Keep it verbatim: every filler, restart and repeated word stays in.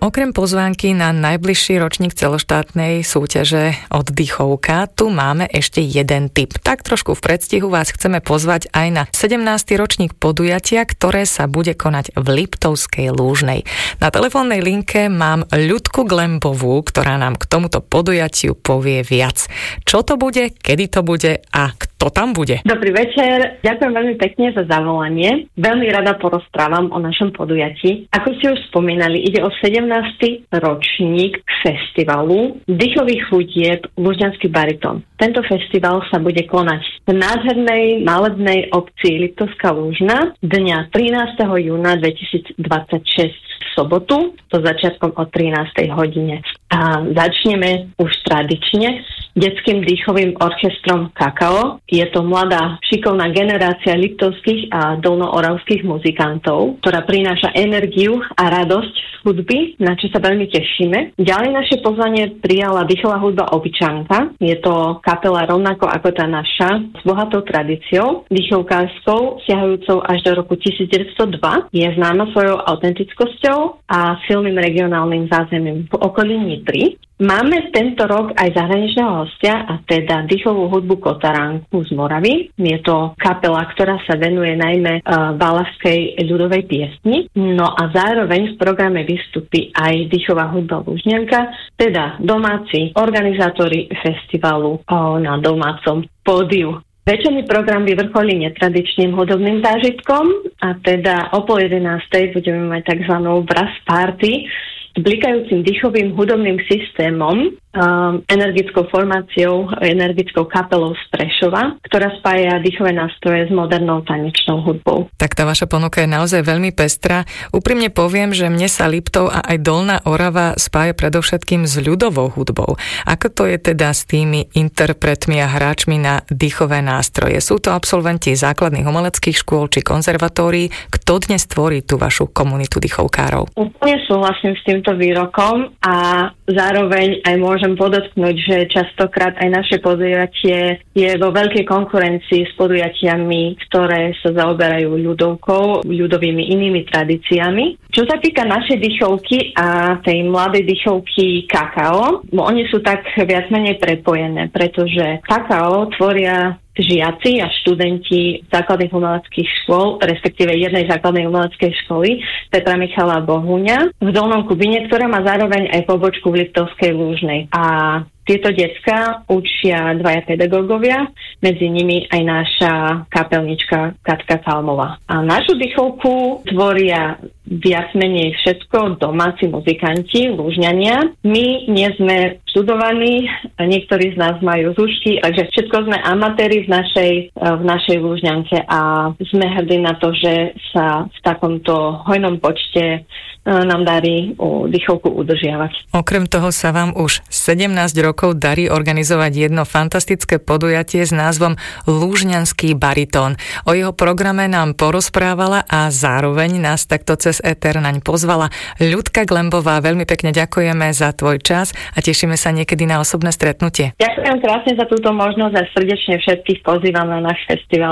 Okrem pozvánky na najbližší ročník celoštátnej súťaže Oddychovka, tu máme ešte jeden tip. Tak trošku v predstihu vás chceme pozvať aj na sedemnásty ročník podujatia, ktoré sa bude konať v Liptovskej Lúžnej. Na telefónnej linke mám Ľudku Glembovú, ktorá nám k tomuto podujatiu povie viac. Čo to bude, kedy to bude a kto tam bude? Dobrý večer, ďakujem veľmi pekne za zavolanie. Veľmi rada porozprávam o našom podujatí. Ako ste už spomínali, ide o sedemnásty ročník festivalu dýchových hudieb Lužňanský baritón. Tento festival sa bude konať v nádhernej malebnej obci Liptovská Lúžna dňa trinásteho júna dvetisícdvadsaťšesť v sobotu, so začiatkom o trinástej hodine. A začneme už tradične detským dýchovým orchestrom Kakao. Je to mladá, šikovná generácia liptovských a dolnooravských muzikantov, ktorá prináša energiu a radosť z hudby, na čo sa veľmi tešíme. Ďalej naše pozvanie prijala dýchová hudba Obyčanka. Je to kapela rovnako ako tá naša, s bohatou tradíciou, dýchovkárskou, siahajúcou až do roku devätnásťstodva. Je známa svojou autentickosťou a silným regionálnym zázemím v okolí Nitry. Máme tento rok aj zahraničného hostia, a teda dýchovú hudbu Kotaránku z Moravy. Je to kapela, ktorá sa venuje najmä uh, valašskej ľudovej piesni. No a zároveň v programe vystupí aj dýchová hudba Lužňanka, teda domáci organizátori festivalu uh, na domácom pódiu. Večerný program vyvrcholí netradičným hudobným zážitkom, a teda o pol jedenástej budeme mať tzv. Brass party s blikajúcim dýchovým hudobným systémom, um, energickou formáciou, energickou kapelou z Prešova, ktorá spája dýchové nástroje s modernou tanečnou hudbou. Tak tá vaša ponuka je naozaj veľmi pestrá. Úprimne poviem, že mne sa Liptov a aj Dolná Orava spája predovšetkým s ľudovou hudbou. Ako to je teda s tými interpretmi a hráčmi na dýchové nástroje? Sú to absolventi základných umeleckých škôl či konzervatórií? Kto dnes tvorí tú vašu komunitu dýchovkárov? Úplne súhlasím s týmto výrokom a zároveň aj môžem podotknúť, že častokrát aj naše podujatie je vo veľkej konkurencii s podujatiami, ktoré sa zaoberajú ľudovkou, ľudovými inými tradíciami. Čo sa týka našej dýchovky a tej mladej dýchovky Kakao, oni sú tak viac menej prepojené, pretože Kakao tvoria žiaci a študenti základných umeleckých škôl, respektíve jednej základnej umeleckej školy Petra Michala Bohuňa v Dolnom Kubine, ktorá má zároveň aj pobočku v Liptovskej Lúžnej. A tieto decká učia dvaja pedagógovia, medzi nimi aj naša kapelnička Katka Kalmová. A našu dýchovku tvoria viac menej všetko domáci muzikanti, Lúžňania. My nie sme študovaní, niektorí z nás majú zúšky, takže všetko sme amatéri v našej, v našej Lúžňanke a sme hrdí na to, že sa v takomto hojnom počte nám darí dýchovku udržiavať. Okrem toho sa vám už sedemnásť rokov darí organizovať jedno fantastické podujatie s názvom Lužňanský baritón. O jeho programe nám porozprávala a zároveň nás takto cez éter naň pozvala Ľudka Glembová. Veľmi pekne ďakujeme za tvoj čas a tešíme sa niekedy na osobné stretnutie. Ďakujem krásne za túto možnosť a srdečne všetkých pozývam na náš festival.